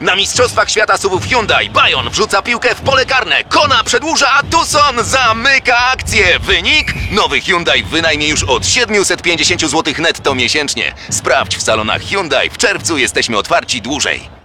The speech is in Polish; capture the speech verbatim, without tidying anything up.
Na Mistrzostwach Świata suwów Hyundai Bayon wrzuca piłkę w pole karne, Kona przedłuża, a Tucson zamyka akcję. Wynik? Nowy Hyundai wynajmie już od siedemset pięćdziesiąt złotych netto miesięcznie. Sprawdź w salonach Hyundai, w czerwcu jesteśmy otwarci dłużej.